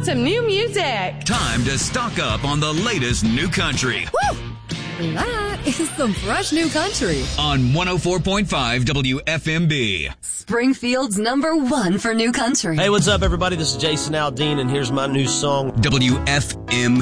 with some new music. Time to stock up on the latest new country. Woo! That is some fresh new country. On 104.5 WFMB. Springfield's #1 for new country. Hey, what's up, everybody? This is Jason Aldean, and here's my new song. WFMB.